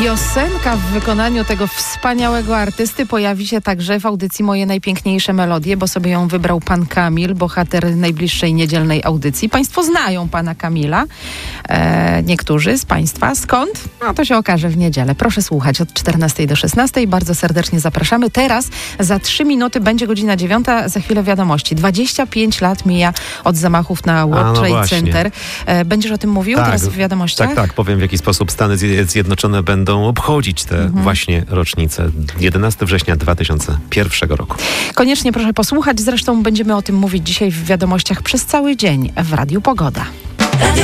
Piosenka w wykonaniu tego wspaniałego artysty pojawi się także w audycji Moje najpiękniejsze melodie, bo sobie ją wybrał pan Kamil, bohater najbliższej niedzielnej audycji. Państwo znają pana Kamila, niektórzy z państwa. Skąd? No to się okaże w niedzielę. Proszę słuchać od 14 do 16. Bardzo serdecznie zapraszamy. Teraz za 3 minuty będzie godzina 9, za chwilę wiadomości. 25 lat mija od zamachów na World Trade Center. Będziesz o tym mówił teraz w wiadomościach? Tak. Powiem, w jaki sposób Stany Zjednoczone będą obchodzić te właśnie rocznice. 11 września 2001 roku. Koniecznie proszę posłuchać. Zresztą będziemy o tym mówić dzisiaj w wiadomościach przez cały dzień w Radiu Pogoda.